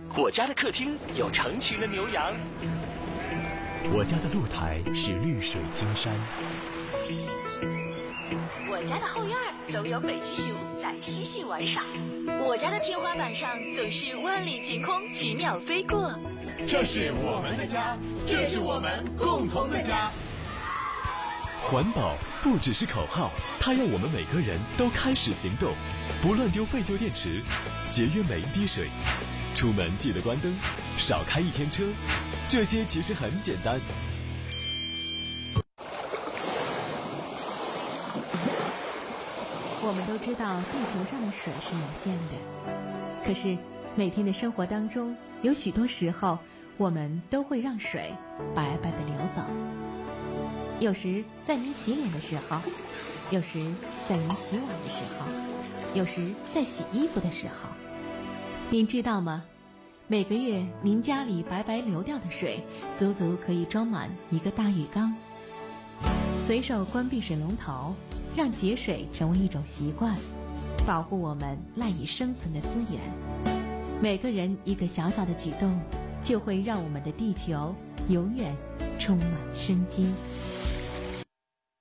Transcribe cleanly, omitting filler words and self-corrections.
我家的客厅有成群的牛羊， 我家的露台是绿水青山， 我家的后院总有北极熊在嬉戏玩耍， 我家的天花板上总是万里晴空，奇鸟飞过。 这是我们的家，这是我们共同的家。 环保不只是口号，它让我们每个人都开始行动，不乱丢废旧电池，节约每一滴水，出门记得关灯，少开一天车，这些其实很简单。 我们都知道地球上的水是有限的，可是每天的生活当中，有许多时候我们都会让水白白的流走。有时在您洗脸的时候，有时在您洗碗的时候，有时在洗衣服的时候。您知道吗？每个月您家里白白流掉的水，足足可以装满一个大浴缸。随手关闭水龙头，让节水成为一种习惯，保护我们赖以生存的资源。每个人一个小小的举动，就会让我们的地球永远充满生机。